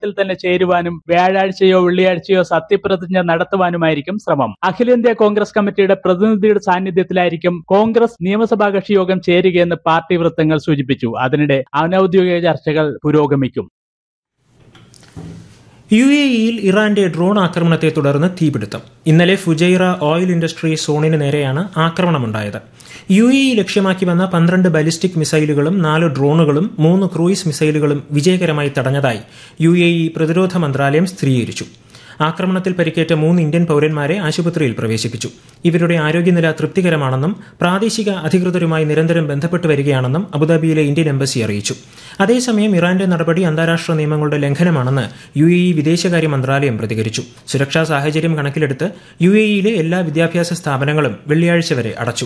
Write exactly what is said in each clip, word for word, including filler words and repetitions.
ത്തിൽ തന്നെ ചേരുവാനും വ്യാഴാഴ്ചയോ വെള്ളിയാഴ്ചയോ സത്യപ്രതിജ്ഞ നടത്തുവാനുമായിരിക്കും ശ്രമം. അഖിലേന്ത്യാ കോൺഗ്രസ് കമ്മിറ്റിയുടെ പ്രതിനിധിയുടെ സാന്നിധ്യത്തിലായിരിക്കും കോൺഗ്രസ് നിയമസഭാ കക്ഷി യോഗം ചേരുകയെന്ന് പാർട്ടി വൃത്തങ്ങൾ സൂചിപ്പിച്ചു. അതിനിടെ അനൌദ്യോഗിക ചർച്ചകൾ പുരോഗമിക്കും. യു എ ഇയിൽ ഇറാന്റെ ഡ്രോൺ ആക്രമണത്തെ തുടർന്ന് തീപിടുത്തം. ഇന്നലെ ഫുജൈറ ഓയിൽ ഇൻഡസ്ട്രി സോണിന് നേരെയാണ് ആക്രമണമുണ്ടായത്. യു എ ഇ ലക്ഷ്യമാക്കി വന്ന പന്ത്രണ്ട് ബാലിസ്റ്റിക് മിസൈലുകളും നാല് ഡ്രോണുകളും മൂന്ന് ക്രൂയിസ് മിസൈലുകളും വിജയകരമായി തടഞ്ഞതായി യു എ ഇ പ്രതിരോധ മന്ത്രാലയം സ്ഥിരീകരിച്ചു. ആക്രമണത്തിൽ പരിക്കേറ്റ മൂന്ന് ഇന്ത്യൻ പൌരന്മാരെ ആശുപത്രിയിൽ പ്രവേശിപ്പിച്ചു. ഇവരുടെ ആരോഗ്യനില തൃപ്തികരമാണെന്നും പ്രാദേശിക അധികൃതരുമായി നിരന്തരം ബന്ധപ്പെട്ട് വരികയാണെന്നും അബുദാബിയിലെ ഇന്ത്യൻ എംബസി അറിയിച്ചു. അതേസമയം ഇറാന്റെ നടപടി അന്താരാഷ്ട്ര നിയമങ്ങളുടെ ലംഘനമാണെന്ന് യു എ ഇ വിദേശകാര്യ മന്ത്രാലയം പ്രതികരിച്ചു. സുരക്ഷാ സാഹചര്യം കണക്കിലെടുത്ത് യു എ ഇയിലെ എല്ലാ വിദ്യാഭ്യാസ സ്ഥാപനങ്ങളും വെള്ളിയാഴ്ച വരെ അടച്ചു.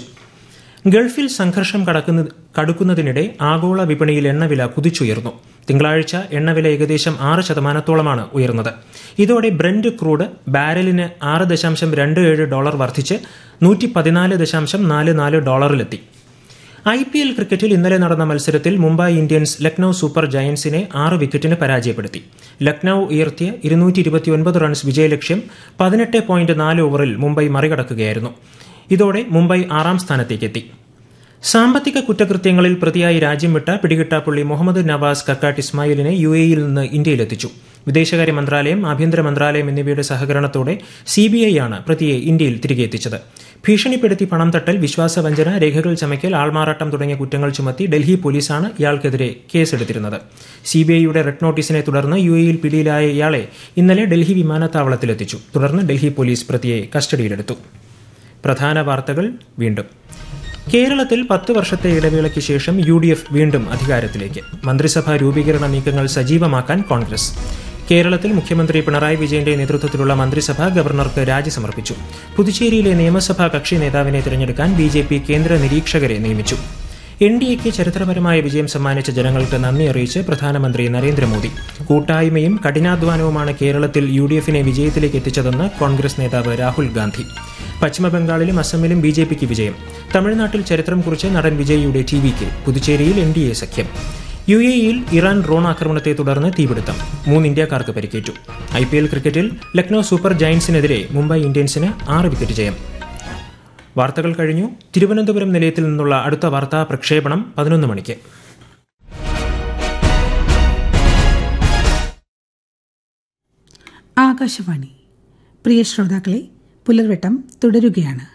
ഗൾഫിൽ സംഘർഷം കടുക്കുന്നതിനിടെ ആഗോള വിപണിയിൽ എണ്ണവില കുതിച്ചുയർന്നു. തിങ്കളാഴ്ച എണ്ണവില ഏകദേശം ആറ് ശതമാനത്തോളമാണ് ഉയർന്നത്. ഇതോടെ ബ്രന്റ് ക്രൂഡ് ബാരലിന് ആറ് ദശാംശം രണ്ട് ഏഴ് ഡോളർ വർദ്ധിച്ച് നൂറ്റി പതിനാല് ദശാംശം നാല് നാല് ഡോളറിലെത്തി. ഐ പി എൽ ക്രിക്കറ്റിൽ ഇന്നലെ നടന്ന മത്സരത്തിൽ മുംബൈ ഇന്ത്യൻസ് ലക്നൌ സൂപ്പർ ജയന്റ്സിനെ ആറ് വിക്കറ്റിന് പരാജയപ്പെടുത്തി. ലക്നൌ ഉയർത്തിയ ഇരുന്നൂറ്റി ഇരുപത്തിയൊൻപത് റൺസ് വിജയലക്ഷ്യം പതിനെട്ട് പോയിന്റ് നാല് ഓവറിൽ മുംബൈ മറികടക്കുകയായിരുന്നു. ഇതോടെ മുംബൈ ആറാം സ്ഥാനത്തേക്കെത്തി. സാമ്പത്തിക കുറ്റകൃത്യങ്ങളിൽ പ്രതിയായി രാജ്യം വിട്ട പിടികിട്ടാപ്പുള്ളി മുഹമ്മദ് നവാസ് കക്കാട്ട് ഇസ്മായിലിനെ യു എയിൽ നിന്ന് ഇന്ത്യയിലെത്തിച്ചു. വിദേശകാര്യ മന്ത്രാലയം, ആഭ്യന്തര മന്ത്രാലയം എന്നിവയുടെ സഹകരണത്തോടെ സി ബി ഐ ആണ് പ്രതിയെ ഇന്ത്യയിൽ തിരികെ എത്തിച്ചത്. ഭീഷണിപ്പെടുത്തി പണം തട്ടൽ, വിശ്വാസവഞ്ചന, രേഖകൾ ചമയ്ക്കൽ, ആൾമാറാട്ടം തുടങ്ങിയ കുറ്റങ്ങൾ ചുമത്തി ഡൽഹി പോലീസാണ് ഇയാൾക്കെതിരെ കേസെടുത്തിരുന്നത്. സി ബി ഐയുടെ റെഡ് നോട്ടീസിനെ തുടർന്ന് യു എയിൽ പിടിയിലായ ഇയാളെ ഇന്നലെ ഡൽഹി വിമാനത്താവളത്തിലെത്തിച്ചു. തുടർന്ന് ഡൽഹി പോലീസ് പ്രതിയെ കസ്റ്റഡിയിലെടുത്തു. പ്രധാന വാർത്തകൾ വീണ്ടും. കേരളത്തിൽ പത്ത് വർഷത്തെ ഇടവേളയ്ക്ക് ശേഷം യു ഡി എഫ് വീണ്ടും അധികാരത്തിലേക്ക്. മന്ത്രിസഭാ രൂപീകരണ നീക്കങ്ങൾ സജീവമാക്കാൻ കോൺഗ്രസ്. കേരളത്തിൽ മുഖ്യമന്ത്രി പിണറായി വിജയന്റെ നേതൃത്വത്തിലുള്ള മന്ത്രിസഭ ഗവർണർക്ക് രാജി സമർപ്പിച്ചു. പുതുച്ചേരിയിലെ നിയമസഭാ കക്ഷി നേതാവിനെ തിരഞ്ഞെടുക്കാൻ ബി ജെ പി കേന്ദ്ര നിരീക്ഷകരെ നിയമിച്ചു. എൻ ഡി എക്ക് ചരിത്രപരമായ വിജയം സമ്മാനിച്ച ജനങ്ങൾക്ക് നന്ദി അറിയിച്ച് പ്രധാനമന്ത്രി നരേന്ദ്രമോദി. കൂട്ടായ്മയും കഠിനാധ്വാനവുമാണ് കേരളത്തിൽ യു ഡി എഫിനെ വിജയത്തിലേക്ക് എത്തിച്ചതെന്ന് കോൺഗ്രസ് നേതാവ് രാഹുൽ ഗാന്ധി. പശ്ചിമബംഗാളിലും അസമിലും ബി ജെ പിക്ക് വിജയം. തമിഴ്നാട്ടിൽ ചരിത്രം കുറിച്ച് നടൻ വിജയിയുടെ T wick. പുതുച്ചേരിയിൽ N D A സഖ്യം. യു എ ഇയിൽ ഇറാൻ ഡ്രോൺ ആക്രമണത്തെ തുടർന്ന് തീപിടുത്തം. മൂന്ന് ഇന്ത്യക്കാർക്ക് പരിക്കേറ്റു. ഐ പി എൽ ക്രിക്കറ്റിൽ ലക്നൌ സൂപ്പർ ജയന്റ്സിനെതിരെ മുംബൈ ഇന്ത്യൻസിന് ആറ് വിക്കറ്റ് ജയം. വാർത്തകൾ കഴിഞ്ഞു. തിരുവനന്തപുരം നിലയത്തിൽ നിന്നുള്ള അടുത്ത വാർത്താ പ്രക്ഷേപണം പതിനൊന്ന് മണിക്ക്. ആകാശവാണി. പ്രിയ ശ്രോതാക്കളെ, പുലർവെട്ടം തുടരുകയാണ്.